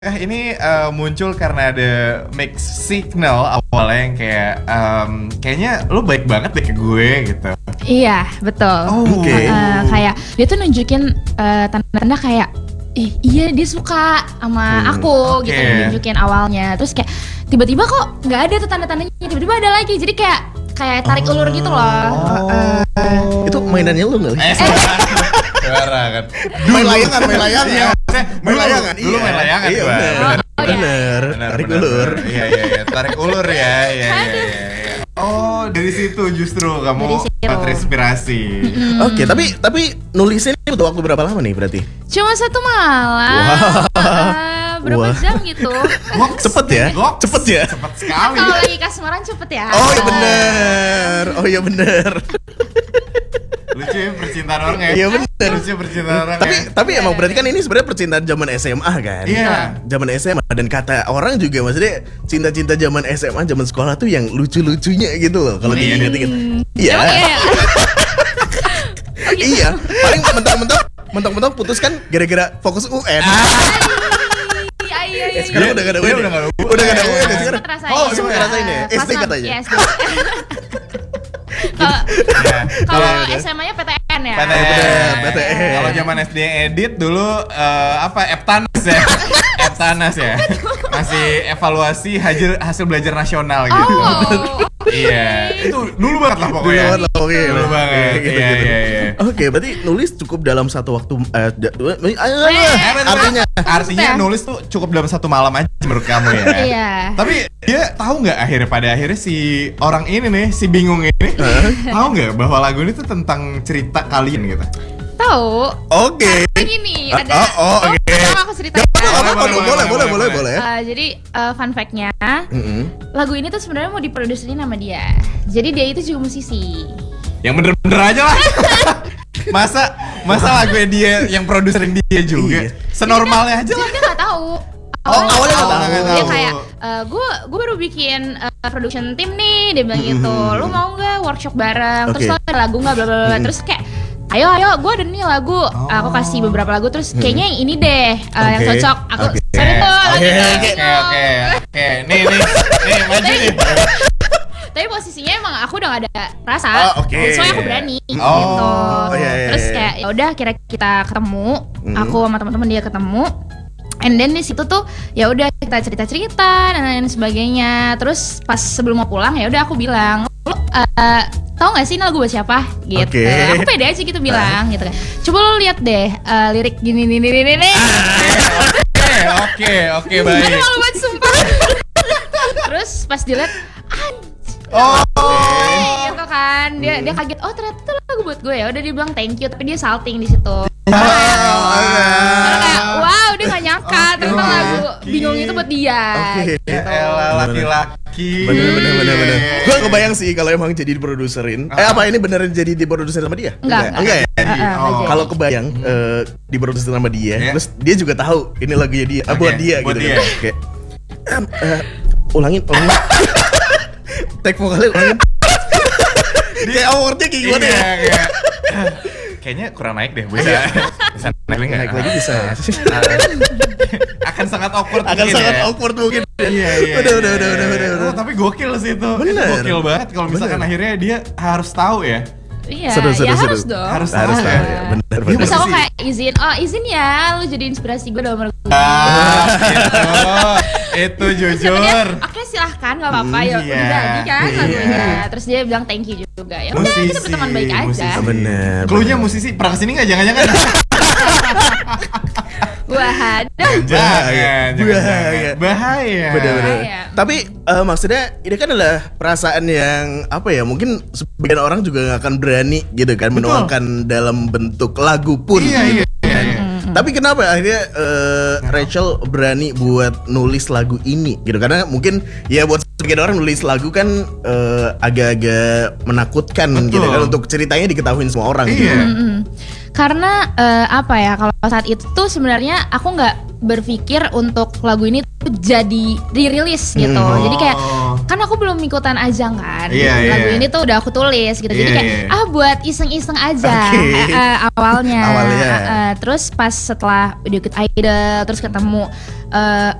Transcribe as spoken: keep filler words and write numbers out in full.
Eh ini uh, muncul karena ada mixed signal awalnya yang kayak um, kayaknya lo baik banget deh ke gue gitu. Iya betul. Oh, Oke. Okay. Uh, kayak dia tuh nunjukin uh, tanda-tanda kayak, eh iya dia suka sama Hmm, aku okay. gitu, nunjukin awalnya. Terus kayak tiba-tiba kok nggak ada tuh tanda-tandanya, tiba-tiba ada lagi. Jadi kayak kayak tarik ulur gitu loh. Oh. Uh, itu mainannya lu nggak? Eh, suara kan. Main layangan, main layangan. Main layangan, iya. dulu main layangan Iya, gua. bener. Oh, iya. Bener. Tarik ulur. Iya iya iya, tarik ulur ya. Iya iya iya. Oh, dari situ justru kamu Dari situ. terinspirasi. Oke, tapi tapi nulisnya ini butuh waktu berapa lama nih berarti? Cuma satu malam. Uh, berapa Wah. jam gitu? Cepet ya? Goks. Cepet ya? Cepet sekali. Kalau lagi kasmaran cepet ya. Oh iya bener. Oh iya bener. Lucu ya percintaan orang ya. Iya bener. Lucu percintaan orang Tapi ya. tapi emang berarti kan ini sebenarnya percintaan zaman S M A kan? Iya. Zaman S M A, dan kata orang juga maksudnya cinta-cinta zaman S M A, zaman sekolah tuh yang lucu-lucunya gitu loh kalau Iya. diinget-inget. Iya. Emang iya. Iya. Paling mentok-mentok mentok-mentok putus kan gara-gara fokus U N. Iya iya iya. Sekarang udah gak ada U N. Dia ya? udah gak ada U N. Udah gak ada U N ya sekarang. Sempat Oh, rasain. sempat rasain ya. Pas S D enam, katanya. iya, S D. Kalau Ya. kalau Iya, iya. S M A-nya P T N ya. P T N. Bener, P T N. Kalau zaman S D edit dulu eh, apa Eptanas ya. Eptanas ya. Masih evaluasi hasil hasil belajar nasional gitu. Oh. Iya, itu dulu banget lah Dulu pokoknya. banget lah, oke. Dulu banget. Gitu, Iya, gitu. iya, iya. Oke, berarti nulis cukup dalam satu waktu eh, da- dua- Eh, artinya Artinya Maksudnya? nulis tuh cukup dalam satu malam aja menurut kamu ya. Iya. Tapi dia tahu nggak akhirnya pada akhirnya si orang ini nih, si bingung ini, tahu nggak bahwa lagu ini tuh tentang cerita kalian gitu? Tahu. Oke. Gini, Ah, ada oh, oh, oke. pertama aku ceritain. Apa, apa, apa, Boleh, boleh, boleh, boleh, boleh, boleh. boleh. Eh, jadi eh, fun fact-nya, Mm-mm. lagu ini tuh sebenarnya mau diproduserin sama dia. Jadi dia itu juga musisi. Yang bener-bener aja lah. masa masa lagu dia yang produserin dia juga. Iya. Senormalnya aja Jadi lah. dia nggak tahu. Oh, awalnya nggak tahu. nggak Dia tahu. kayak, gue gue baru bikin uh, production team nih, dia bilang gitu. Lu mau nggak workshop bareng? Terus Oke. lo ada lagu nggak? Bla bla bla. Terus kayak, ayo ayo, gue ada nih lagu. Aku kasih beberapa lagu. Terus kayaknya yang ini deh uh, yang Oke. cocok. Aku Oke. sorry tuh Oke, lagi oke, gitu. Oke oke oke. Nih nih nih maju nih. Tapi posisinya emang aku udah gak ada rasa. Oh, oke. Soalnya aku berani Oh. gitu. Oh, iya, iya, Terus iya. kayak ya udah kira kita ketemu, Mm. aku sama teman-teman dia ketemu. And then di situ tuh ya udah kita cerita-cerita dan lain sebagainya. Terus pas sebelum mau pulang ya udah aku bilang, "Lu uh, tahu gak sih ini lagu buat siapa?" gitu. Oke. Aku pede aja gitu bilang gitu kan. Coba lu lihat deh uh, lirik gini nih nih nih nih. Oke oke oke baik. Aduh malu banget sumpah. Terus pas dilihat Oh. gitu kan dia dia kaget, oh ternyata itu lagu buat gue ya udah, dia bilang thank you tapi dia salting di situ. Karena kayak wow dia nggak nyangka ternyata lagu bingung itu buat dia. Oke. Ya elah laki-laki. Bener bener bener bener. Gua kebayang sih kalau emang jadi diproduserin. Eh apa ini beneran jadi diproduserin sama dia? Enggak, Enggak ya? enggak. Enggak Oh. jadi. Kalau kebayang eh, diproduserin sama dia, Iya. terus dia juga tahu ini lagunya dia, ah, Oke, buat dia buat gitu dia. kan. Kayak "Em, eh, ulangin, ulangin. Take vokalnya ulangin. Kayak awardnya kayak gimana Iya, ya? kayak, kayaknya kurang naik deh, bisa bisa naik lagi nggak? Naik lagi bisa. Akan sangat awkward Akan mungkin sangat ya. awkward mungkin. Iya, iya. Udah, iya, udah, udah, iya, udah, iya. udah, udah. Oh, tapi gokil sih itu. Itu Bener. gokil banget kalau misalkan Bener. akhirnya dia harus tahu ya. Iya, Seru, seru, ya seru. harus dong. Harus Harus tahu tahu ya. ya. Bener Iya, bener. Terus aku sih. kayak izin, oh izin ya lu jadi inspirasi gue dalam lagu. Ah, itu, itu Terus kata dia, jujur. oke silahkan gak apa-apa Hmm, ya iya. udah jadi kan Iya. lagunya. Terus dia bilang thank you juga ya. Udah kita Musisi, berteman baik aja. musisi. Bener. Cluenya bener. musisi pernah kesini nggak? Jangan-jangan. Wah ada. Jangan, jangan, Bahaya. jangan. Bahaya. Bener-bener. Bahaya. Tapi eh, maksudnya ini kan adalah perasaan yang apa ya? Mungkin sebagian orang juga nggak akan berani gitu kan Betul. menuangkan dalam bentuk lagu pun. Iya, iya, gitu iya, kan. iya. Tapi kenapa akhirnya eh, Rachel berani buat nulis lagu ini gitu? Karena mungkin ya buat sebagian orang nulis lagu kan eh, agak-agak menakutkan Betul. gitu kan, untuk ceritanya diketahuin semua orang. Iya. Gitu. Mm-mm. Karena eh, apa ya, kalau saat itu tuh sebenarnya aku nggak berpikir untuk lagu ini tuh jadi dirilis gitu. Hmm. Jadi kayak Oh. kan aku belum ikutan ajang kan. Iya, Lagu iya. ini tuh udah aku tulis gitu. Jadi Iya, kayak iya. ah buat iseng-iseng aja Oke. eh, eh, awalnya. Awalnya. Eh, eh, terus pas setelah udah ikut Idol terus ketemu eh,